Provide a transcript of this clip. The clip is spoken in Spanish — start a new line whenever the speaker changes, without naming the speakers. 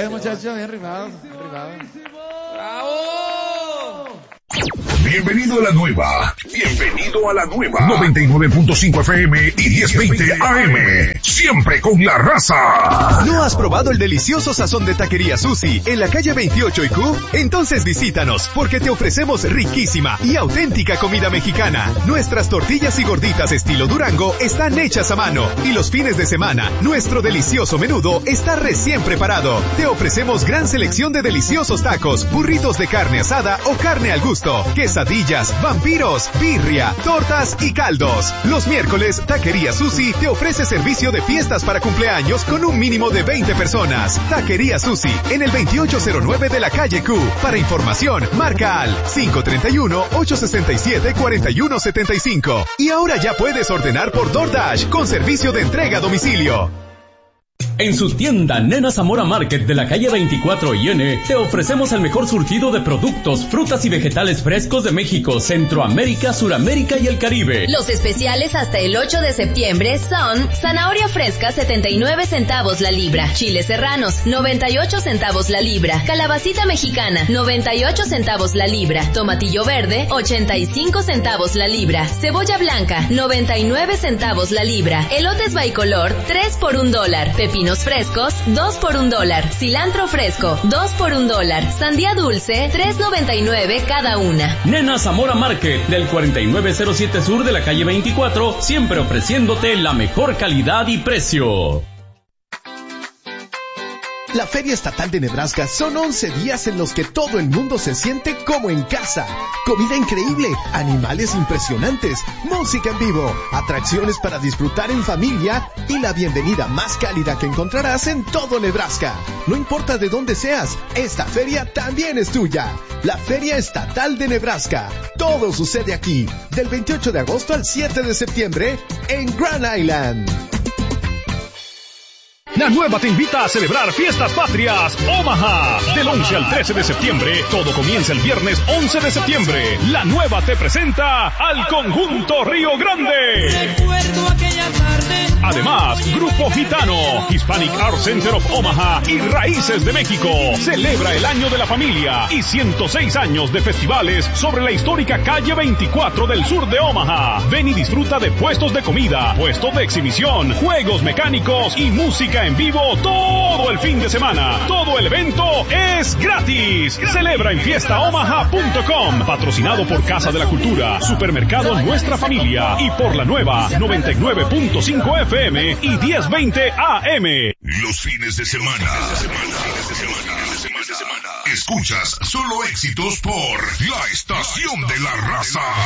Bien, muchachos, bien rimados.
¡Bravo!
Bienvenido a la nueva. 99.5 FM y 1020 AM. Siempre con la raza.
¿No has probado el delicioso sazón de Taquería Susi en la calle 28 y Q? Entonces visítanos, porque te ofrecemos riquísima y auténtica comida mexicana. Nuestras tortillas y gorditas estilo Durango están hechas a mano. Y los fines de semana, nuestro delicioso menudo está recién preparado. Te ofrecemos gran selección de deliciosos tacos, burritos de carne asada o carne al gusto, quesadillas, vampiros, birria, tortas y caldos. Los miércoles, Taquería Susi te ofrece servicio de fiestas para cumpleaños con un mínimo de 20 personas. Taquería Susi, en el 2809 de la calle Q. Para información, marca al 531-867-4175. Y ahora ya puedes ordenar por DoorDash con servicio de entrega a domicilio.
En su tienda Nena Zamora Market de la calle 24 IN te ofrecemos el mejor surtido de productos, frutas y vegetales frescos de México, Centroamérica, Suramérica y el Caribe.
Los especiales hasta el 8 de septiembre son zanahoria fresca 79 centavos la libra, chiles serranos 98 centavos la libra, calabacita mexicana 98 centavos la libra, tomatillo verde 85 centavos la libra, cebolla blanca 99 centavos la libra, elotes bicolor 3 por $1, pepinos frescos 2 por $1, cilantro fresco 2 por $1, sandía dulce 3.99 cada una.
Nena Zamora Market del 4907 Sur de la calle 24, siempre ofreciéndote la mejor calidad y precio.
La Feria Estatal de Nebraska son 11 días en los que todo el mundo se siente como en casa. Comida increíble, animales impresionantes, música en vivo, atracciones para disfrutar en familia y la bienvenida más cálida que encontrarás en todo Nebraska. No importa de dónde seas, esta feria también es tuya. La Feria Estatal de Nebraska. Todo sucede aquí, del 28 de agosto al 7 de septiembre en Grand Island.
La Nueva te invita a celebrar Fiestas Patrias Omaha. Del 11 al 13 de septiembre, todo comienza el viernes 11 de septiembre. La Nueva te presenta al conjunto Río Grande.
Recuerdo aquella tarde.
Además, Grupo Gitano, Hispanic Art Center of Omaha y Raíces de México. Celebra el año de la familia y 106 años de festivales sobre la histórica calle 24 del sur de Omaha. Ven y disfruta de puestos de comida, puestos de exhibición, juegos mecánicos y música en vivo todo el fin de semana. Todo el evento es gratis. Celebra en fiestaomaha.com. Patrocinado por Casa de la Cultura, Supermercado Nuestra Familia y por La Nueva 99.5 FM y 1020 AM.
Los fines de semana. Escuchas solo éxitos por la Estación de la Raza.